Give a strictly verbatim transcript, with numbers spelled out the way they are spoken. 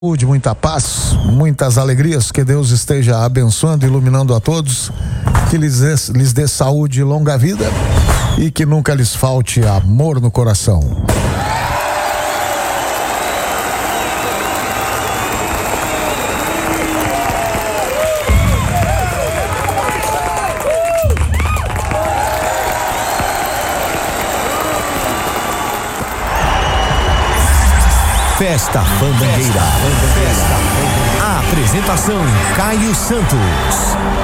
Saúde, muita paz, muitas alegrias, que Deus esteja abençoando, iluminando a todos, que lhes dê, lhes dê saúde e longa vida e que nunca lhes falte amor no coração. Festa Fandangueira. A apresentação: Caio Santos.